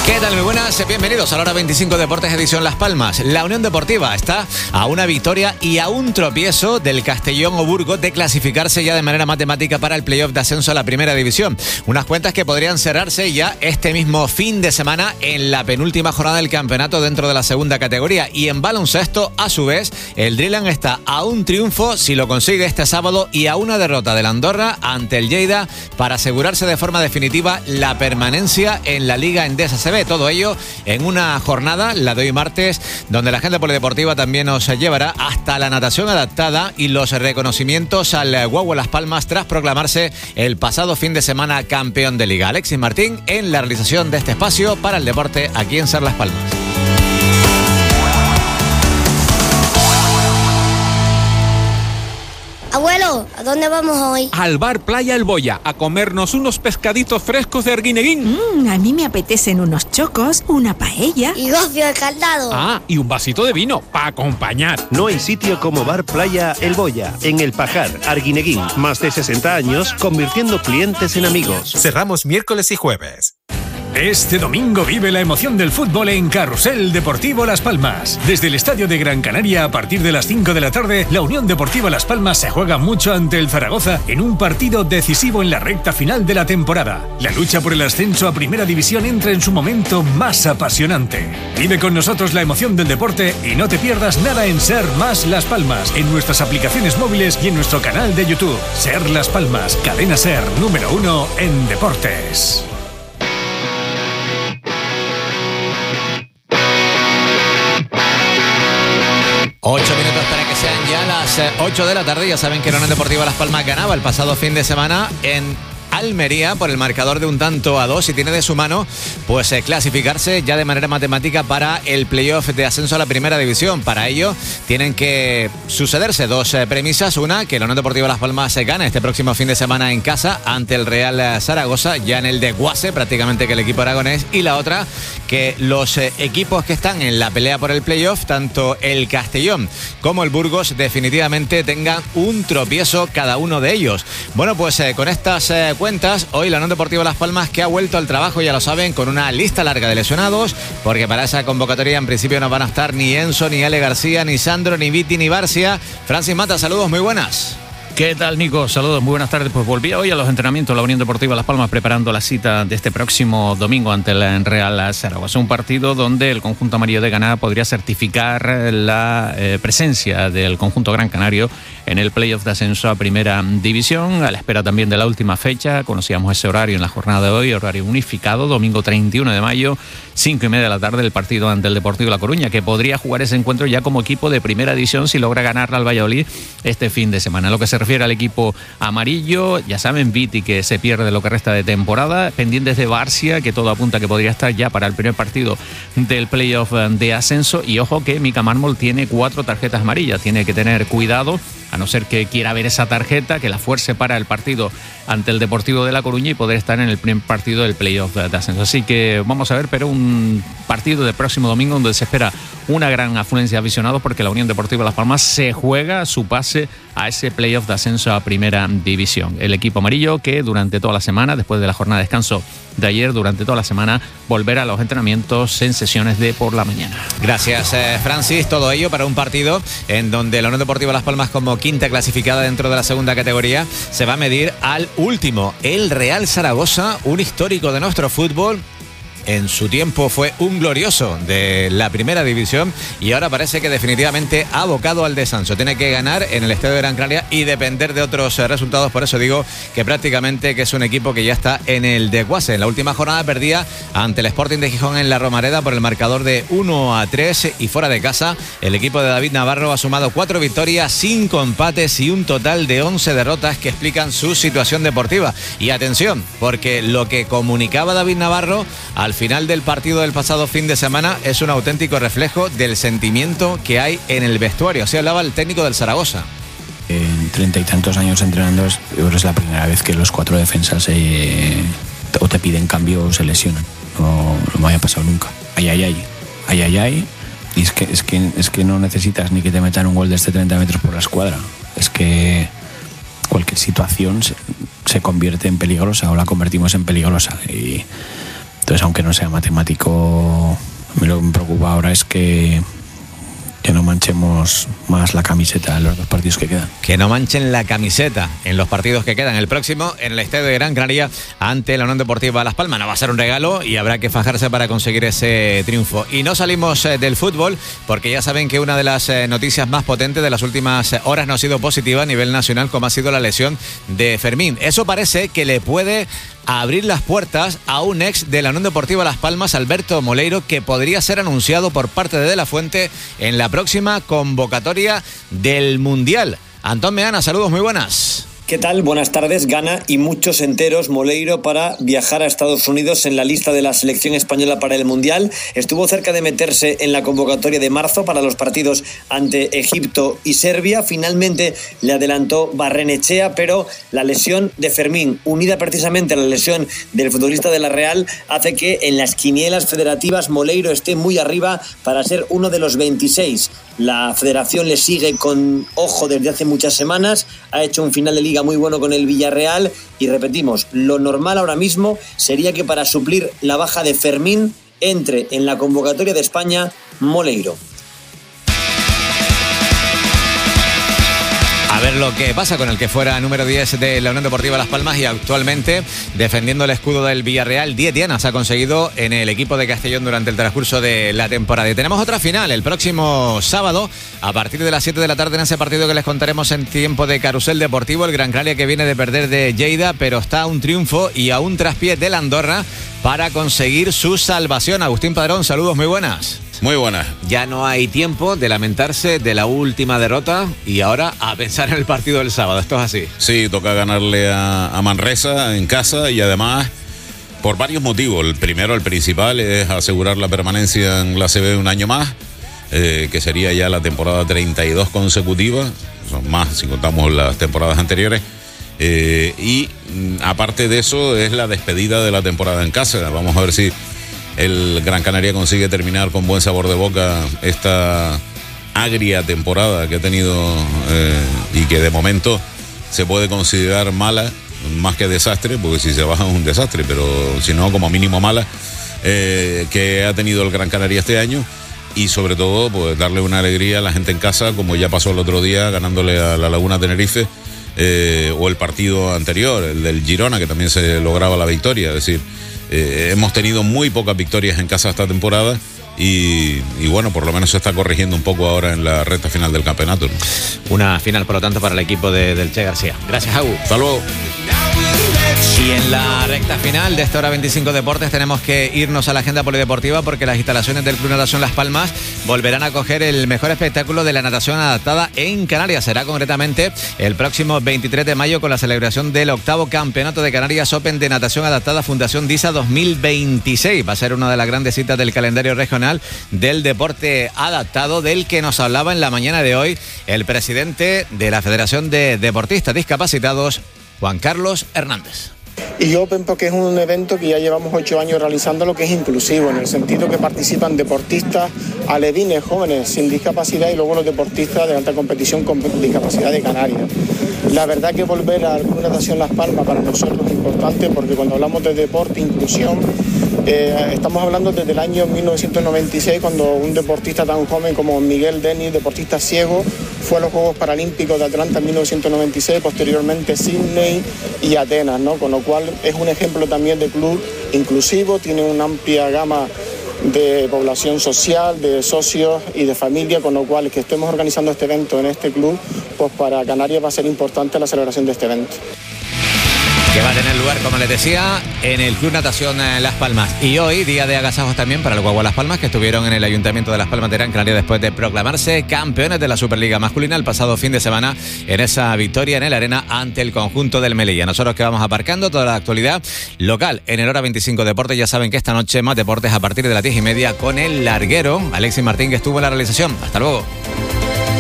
¿Qué tal? Muy buenas, bienvenidos a la hora 25 Deportes Edición Las Palmas. La Unión Deportiva está a una victoria y a un tropiezo del Castellón o Burgos de clasificarse ya de manera matemática para el playoff de ascenso a la primera división. Unas cuentas que podrían cerrarse ya este mismo fin de semana en la penúltima jornada del campeonato dentro de la segunda categoría. Y en baloncesto, a su vez, el Driland está a un triunfo si lo consigue este sábado y a una derrota del Andorra ante el Lleida para asegurarse de forma definitiva la permanencia en la Liga Endesa CB. Todo ello en una jornada, la de hoy martes, donde la agenda polideportiva también nos llevará hasta la natación adaptada y los reconocimientos al Guagua Las Palmas tras proclamarse el pasado fin de semana campeón de Liga. Alexis Martín en la realización de este espacio para el deporte aquí en Ser Las Palmas. Abuelo, ¿a dónde vamos hoy? Al bar Playa El Boya, a comernos unos pescaditos frescos de Arguineguín. A mí me apetecen unos chocos, una paella. Y gofio de caldado. Ah, y un vasito de vino, para acompañar. No hay sitio como bar Playa El Boya, en El Pajar, Arguineguín. Más de 60 años, convirtiendo clientes en amigos. Cerramos miércoles y jueves. Este domingo vive la emoción del fútbol en Carrusel Deportivo Las Palmas. Desde el Estadio de Gran Canaria, a partir de las 5 de la tarde, la Unión Deportiva Las Palmas se juega mucho ante el Zaragoza en un partido decisivo en la recta final de la temporada. La lucha por el ascenso a Primera División entra en su momento más apasionante. Vive con nosotros la emoción del deporte y no te pierdas nada en Ser Más Las Palmas, en nuestras aplicaciones móviles y en nuestro canal de YouTube. Ser Las Palmas, cadena Ser número 1 en deportes. 8 minutos para que sean ya las 8 de la tarde. Ya saben que la Unión Deportiva Las Palmas ganaba el pasado fin de semana en Almería por el marcador de 1-2 y tiene de su mano pues clasificarse ya de manera matemática para el playoff de ascenso a la primera división. Para ello tienen que sucederse dos premisas. Una, que la Unión Deportiva Las Palmas se gane este próximo fin de semana en casa ante el Real Zaragoza, ya en el desguace prácticamente que el equipo aragonés. Y la otra, que los equipos que están en la pelea por el playoff, tanto el Castellón como el Burgos, definitivamente tengan un tropiezo cada uno de ellos. Bueno, pues con estas cuentas, hoy la Unión Deportiva Las Palmas, que ha vuelto al trabajo, ya lo saben, con una lista larga de lesionados, porque para esa convocatoria en principio no van a estar ni Enzo, ni Ale García, ni Sandro, ni Viti, ni Barcia. Francis Mata, saludos, muy buenas. ¿Qué tal, Nico? Saludos, muy buenas tardes. Pues volví hoy a los entrenamientos la Unión Deportiva Las Palmas preparando la cita de este próximo domingo ante el Real Zaragoza. Un partido donde el conjunto amarillo de Granada podría certificar la presencia del conjunto gran canario en el playoff de ascenso a Primera División. A la espera también de la última fecha, conocíamos ese horario en la jornada de hoy, horario unificado, domingo 31 de mayo, 5:30 de la tarde, el partido ante el Deportivo La Coruña, que podría jugar ese encuentro ya como equipo de Primera División si logra ganarle al Valladolid este fin de semana. Lo que se refiere al equipo amarillo, ya saben, Viti, que se pierde lo que resta de temporada, pendientes de Barcia, que todo apunta que podría estar ya para el primer partido del playoff de ascenso. Y ojo que Mika Mármol tiene 4 tarjetas amarillas, tiene que tener cuidado, a no ser que quiera ver esa tarjeta, que la fuerce para el partido ante el Deportivo de La Coruña y poder estar en el primer partido del playoff de ascenso. Así que vamos a ver, pero un partido del próximo domingo donde se espera una gran afluencia de aficionados, porque la Unión Deportiva Las Palmas se juega su pase a ese playoff de ascenso a Primera División. El equipo amarillo, que durante toda la semana, después de la jornada de descanso de ayer, durante toda la semana volverá a los entrenamientos en sesiones de por la mañana. Gracias, Francis. Todo ello para un partido en donde la Unión Deportiva Las Palmas, como quinta clasificada dentro de la segunda categoría, se va a medir al último, el Real Zaragoza, un histórico de nuestro fútbol. En su tiempo fue un glorioso de la primera división y ahora parece que definitivamente ha abocado al descenso. Tiene que ganar en el Estadio de Gran Canaria y depender de otros resultados. Por eso digo que prácticamente que es un equipo que ya está en el desguace. En la última jornada perdía ante el Sporting de Gijón en la Romareda por el marcador de 1-3 y fuera de casa el equipo de David Navarro ha sumado 4 victorias, 5 empates y un total de 11 derrotas que explican su situación deportiva. Y atención, porque lo que comunicaba David Navarro al final del partido del pasado fin de semana es un auténtico reflejo del sentimiento que hay en el vestuario. Así hablaba el técnico del Zaragoza. En 30 y tantos años entrenando, es la primera vez que los 4 defensas o te piden cambio o se lesionan. No me había pasado nunca. Ay. Y es que no necesitas ni que te metan un gol desde 30 metros por la escuadra. Es que cualquier situación se convierte en peligrosa o la convertimos en peligrosa. Y Entonces, aunque no sea matemático, lo que me preocupa ahora es que no manchemos más la camiseta en los 2 partidos que quedan. Que no manchen la camiseta en los partidos que quedan. El próximo en el estadio de Gran Canaria ante la Unión Deportiva Las Palmas. No va a ser un regalo y habrá que fajarse para conseguir ese triunfo. Y no salimos del fútbol porque ya saben que una de las noticias más potentes de las últimas horas no ha sido positiva a nivel nacional, como ha sido la lesión de Fermín. Eso parece que le puede abrir las puertas a un ex de la Unión Deportiva Las Palmas, Alberto Moleiro, que podría ser anunciado por parte de la Fuente en la próxima convocatoria del Mundial. Antón Meana, saludos, muy buenas. ¿Qué tal? Buenas tardes. Gana y muchos enteros Moleiro para viajar a Estados Unidos en la lista de la selección española para el Mundial. Estuvo cerca de meterse en la convocatoria de marzo para los partidos ante Egipto y Serbia. Finalmente le adelantó Barrenechea, pero la lesión de Fermín, unida precisamente a la lesión del futbolista de la Real, hace que en las quinielas federativas Moleiro esté muy arriba para ser uno de los 26. La federación le sigue con ojo desde hace muchas semanas. Ha hecho un final de liga muy bueno con el Villarreal y repetimos, lo normal ahora mismo sería que para suplir la baja de Fermín entre en la convocatoria de España Moleiro. A ver lo que pasa con el que fuera número 10 de la Unión Deportiva Las Palmas y actualmente defendiendo el escudo del Villarreal. 10 dianas ha conseguido en el equipo de Castellón durante el transcurso de la temporada. Y tenemos otra final el próximo sábado a partir de las 7 de la tarde en ese partido que les contaremos en tiempo de Carrusel Deportivo. El Gran Canaria que viene de perder de Lleida, pero está a un triunfo y a un traspié de la Andorra para conseguir su salvación. Agustín Padrón, saludos, muy buenas. Muy buenas. Ya no hay tiempo de lamentarse de la última derrota y ahora a pensar en el partido del sábado. Esto es así. Sí, toca ganarle a Manresa en casa y además por varios motivos. El primero, el principal, es asegurar la permanencia en la CB un año más, que sería ya la temporada 32 consecutiva. Son más si contamos las temporadas anteriores. Y aparte de eso es la despedida de la temporada en casa. Vamos a ver si el Gran Canaria consigue terminar con buen sabor de boca esta agria temporada que ha tenido y que de momento se puede considerar mala, más que desastre, porque si se baja es un desastre, pero si no, como mínimo mala, que ha tenido el Gran Canaria este año. Y sobre todo, pues darle una alegría a la gente en casa, como ya pasó el otro día ganándole a la Laguna Tenerife, o el partido anterior, el del Girona, que también se lograba la victoria. Es decir, hemos tenido muy pocas victorias en casa esta temporada y bueno, por lo menos se está corrigiendo un poco ahora en la recta final del campeonato, ¿no? Una final, por lo tanto, para el equipo del Che García. Gracias, Agu. Hasta luego. Y en la recta final de esta hora 25 Deportes tenemos que irnos a la agenda polideportiva porque las instalaciones del Club Natación Las Palmas volverán a acoger el mejor espectáculo de la natación adaptada en Canarias. Será concretamente el próximo 23 de mayo con la celebración del 8º Campeonato de Canarias Open de Natación Adaptada Fundación DISA 2026. Va a ser una de las grandes citas del calendario regional del deporte adaptado, del que nos hablaba en la mañana de hoy el presidente de la Federación de Deportistas Discapacitados, Juan Carlos Hernández. Y Open porque es un evento que ya llevamos 8 años realizando, lo que es inclusivo, en el sentido que participan deportistas alevines, jóvenes, sin discapacidad, y luego los deportistas de alta competición con discapacidad de Canarias. La verdad que volver al Club Natación Las Palmas para nosotros es importante porque cuando hablamos de deporte, inclusión, estamos hablando desde el año 1996, cuando un deportista tan joven como Miguel Denis, deportista ciego, fue a los Juegos Paralímpicos de Atlanta en 1996, posteriormente Sydney y Atenas, ¿no? Con lo cual es un ejemplo también de club inclusivo, tiene una amplia gama de población social, de socios y de familia, con lo cual que estemos organizando este evento en este club, pues para Canarias va a ser importante la celebración de este evento. Que va a tener lugar, como les decía, en el Club Natación Las Palmas. Y hoy, día de agasajos también para el Guagua Las Palmas, que estuvieron en el Ayuntamiento de Las Palmas de Gran Canaria después de proclamarse campeones de la Superliga Masculina el pasado fin de semana en esa victoria en el Arena ante el conjunto del Melilla. Nosotros que vamos aparcando toda la actualidad local en el Hora 25 Deportes. Ya saben que esta noche más deportes a partir de las 10:30 con el larguero Alexis Martín, que estuvo en la realización. Hasta luego.